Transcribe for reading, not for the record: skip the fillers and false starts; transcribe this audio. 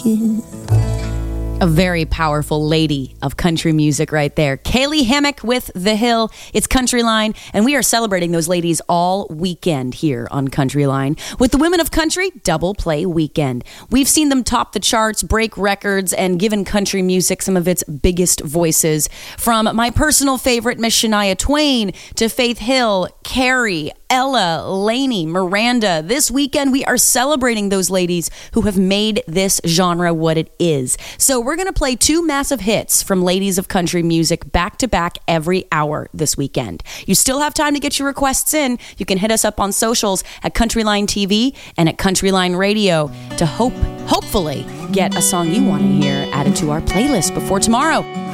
A very powerful lady of country music right there. Kaylee Hammack with The Hill. It's Countryline, and we are celebrating those ladies all weekend here on Countryline with the Women of Country Double Play Weekend. We've seen them top the charts, break records, and given country music some of its biggest voices. From my personal favorite, Miss Shania Twain, to Faith Hill, Carrie, Ella, Lainey, Miranda. This weekend, we are celebrating those ladies who have made this genre what it is. So we're going to play two massive hits from ladies of country music back to back every hour this weekend. You still have time to get your requests in. You can hit us up on socials at Countryline TV and at Countryline Radio to hopefully get a song you want to hear added to our playlist before tomorrow.